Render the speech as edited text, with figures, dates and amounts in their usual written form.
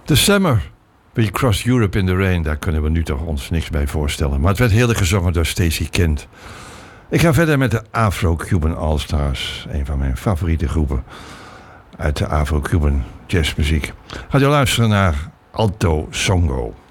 The Summer, We Crossed Europe in the Rain. Daar kunnen we nu toch ons niks bij voorstellen. Maar het werd heerlijk gezongen door Stacey Kent. Ik ga verder met de Afro-Cuban All-Stars. Een van mijn favoriete groepen uit de Afro-Cuban jazzmuziek. Gaat u luisteren naar Alto Songo.